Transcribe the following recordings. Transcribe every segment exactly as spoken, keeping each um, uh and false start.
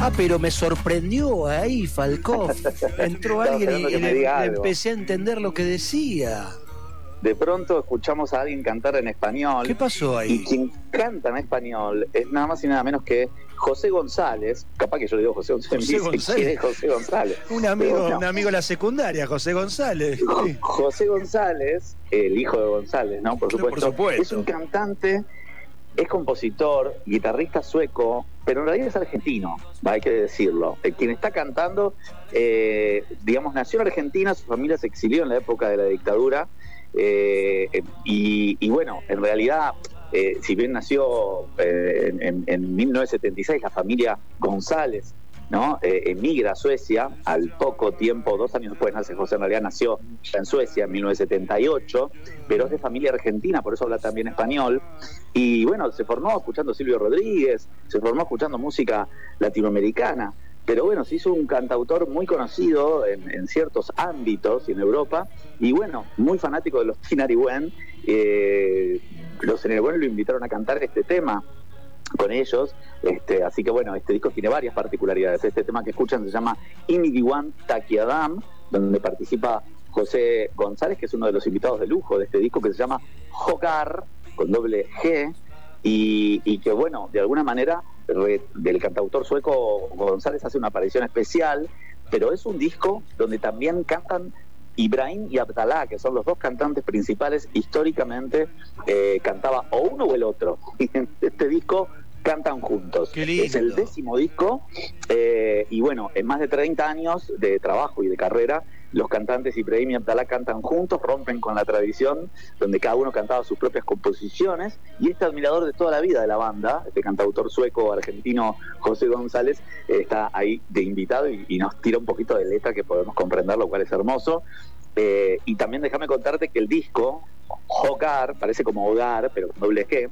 Ah, pero me sorprendió ahí, Falkov. Entró alguien y, y le, le empecé a entender lo que decía. De pronto escuchamos a alguien cantar en español. ¿Qué pasó ahí? Y quien canta en español es nada más y nada menos que José González. Capaz que yo le digo José González. José dice, González. ¿Quién es José González? Un amigo, Pero, no. un amigo de la secundaria, José González. Sí. José González, el hijo de González, ¿no? Por supuesto. Por supuesto. Es un cantante, es compositor, guitarrista sueco, pero en realidad es argentino, hay que decirlo. El quien está cantando, eh, digamos, nació en Argentina, su familia se exilió en la época de la dictadura. Eh, y, y bueno, en realidad, eh, si bien nació eh, en, en mil novecientos setenta y seis, la familia González, ¿no? Eh, emigra a Suecia, al poco tiempo, dos años después nace José, en realidad nació ya en Suecia en mil novecientos setenta y ocho, pero es de familia argentina, por eso habla también español. Y bueno, se formó escuchando Silvio Rodríguez, se formó escuchando música latinoamericana. Pero bueno, se hizo un cantautor muy conocido en, en ciertos ámbitos y en Europa, y bueno, muy fanático de los Tinariwen. Eh, los Tinariwen lo invitaron a cantar este tema con ellos, este, así que bueno, este disco tiene varias particularidades. Este tema que escuchan se llama Imidiwan Takiadam, donde participa José González, que es uno de los invitados de lujo de este disco, que se llama Hogar, con doble G, y, y que bueno, de alguna manera del cantautor sueco González hace una aparición especial, pero es un disco donde también cantan Ibrahim y Abdalá, que son los dos cantantes principales. Históricamente eh, cantaba o uno o el otro, y en este disco cantan juntos. Qué lindo. Es el décimo disco, eh, y bueno, en más de treinta años de trabajo y de carrera, los cantantes Ibrahim y Abdalá cantan juntos, rompen con la tradición donde cada uno cantaba sus propias composiciones, y este admirador de toda la vida de la banda, este cantautor sueco argentino José González, eh, está ahí de invitado y, y nos tira un poquito de letra que podemos comprender, lo cual es hermoso. Eh, y también déjame contarte que el disco Hogar, parece como hogar, pero con doble G,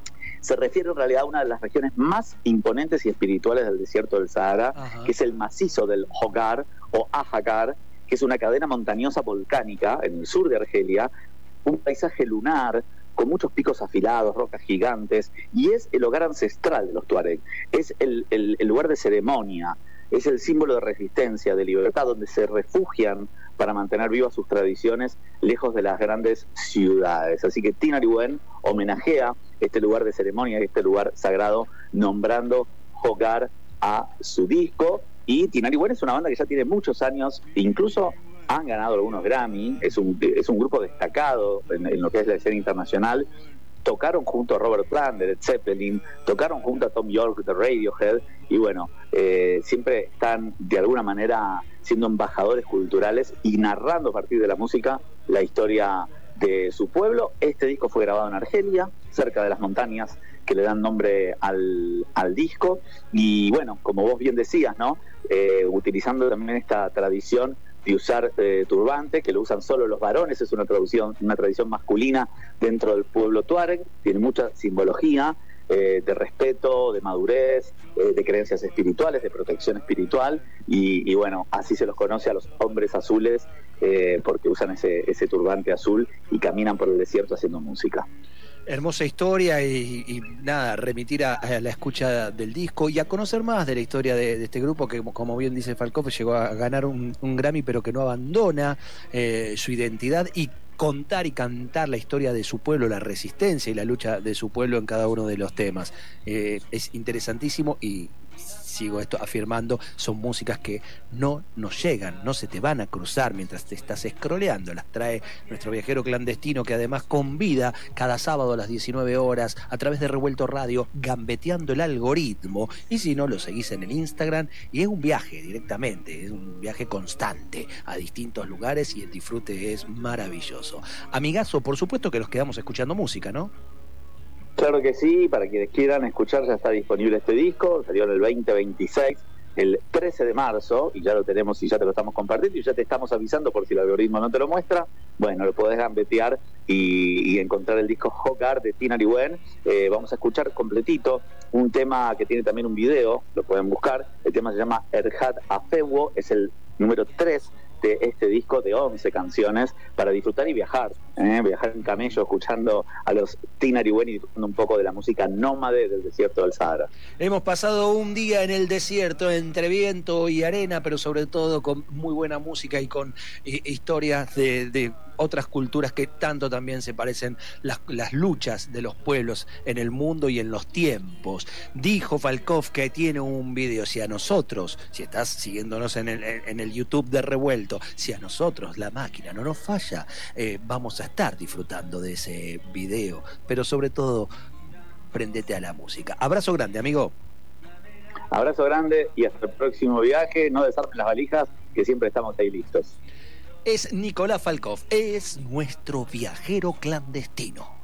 se refiere en realidad a una de las regiones más imponentes y espirituales del desierto del Sahara, Ajá. que es el macizo del Hogar o Ajacar, que es una cadena montañosa volcánica en el sur de Argelia, un paisaje lunar con muchos picos afilados, rocas gigantes, y es el hogar ancestral de los tuareg, es el, el, el lugar de ceremonia, es el símbolo de resistencia, de libertad, donde se refugian para mantener vivas sus tradiciones lejos de las grandes ciudades. Así que Tinariwen homenajea este lugar de ceremonia, este lugar sagrado, nombrando Hogar a su disco. Y Tinariwen es una banda que ya tiene muchos años, incluso han ganado algunos Grammy, es un, es un grupo destacado en, en lo que es la escena internacional. Tocaron junto a Robert Plant de Led Zeppelin, tocaron junto a Tom York de Radiohead, y bueno, eh, siempre están de alguna manera siendo embajadores culturales y narrando a partir de la música la historia de su pueblo. Este disco fue grabado en Argelia, cerca de las montañas que le dan nombre al, al disco, y bueno, como vos bien decías, ¿no? Eh, utilizando también esta tradición de usar eh, turbante, que lo usan solo los varones, es una tradición, una tradición masculina dentro del pueblo tuareg, tiene mucha simbología eh, de respeto, de madurez, eh, de creencias espirituales, de protección espiritual, y, y bueno, así se los conoce a los hombres azules, eh, porque usan ese, ese turbante azul y caminan por el desierto haciendo música. Hermosa historia y, y nada, remitir a, a la escucha del disco y a conocer más de la historia de, de este grupo que, como bien dice Falkov, llegó a ganar un, un Grammy, pero que no abandona eh, su identidad, y contar y cantar la historia de su pueblo, la resistencia y la lucha de su pueblo en cada uno de los temas. Eh, es interesantísimo, y sigo esto afirmando, son músicas que no nos llegan, no se te van a cruzar mientras te estás scrolleando. Las trae nuestro viajero clandestino, que además convida cada sábado a las diecinueve horas a través de Revuelto Radio, gambeteando el algoritmo. Y si no, lo seguís en el Instagram, y es un viaje directamente, es un viaje constante a distintos lugares, y el disfrute es maravilloso. Amigazo, por supuesto que nos quedamos escuchando música, ¿no? Claro que sí, para quienes quieran escuchar, ya está disponible este disco, salió en el veinte veintiséis, el trece de marzo, y ya lo tenemos y ya te lo estamos compartiendo, y ya te estamos avisando por si el algoritmo no te lo muestra. Bueno, lo podés gambetear y, y encontrar el disco Hogar de Tinariwen. Eh, vamos a escuchar completito un tema que tiene también un video, lo pueden buscar. El tema se llama Erhad Afewo, es el número tres este, este disco de once canciones para disfrutar y viajar, ¿eh? viajar en camello escuchando a los Tinariwen y disfrutando un poco de la música nómade del desierto del Sahara. Hemos pasado un día en el desierto entre viento y arena, pero sobre todo con muy buena música y con eh, historias de, de otras culturas que tanto también se parecen, las, las luchas de los pueblos en el mundo y en los tiempos. Dijo Falkov que tiene un video. Si a nosotros, si estás siguiéndonos en el, en el YouTube de Revuelto, si a nosotros la máquina no nos falla, eh, vamos a estar disfrutando de ese video, pero sobre todo prendete a la música. Abrazo grande, amigo. Abrazo grande y hasta el próximo viaje. No desarmen las valijas, que siempre estamos ahí listos. Es Nicolás Falkov, es nuestro viajero clandestino.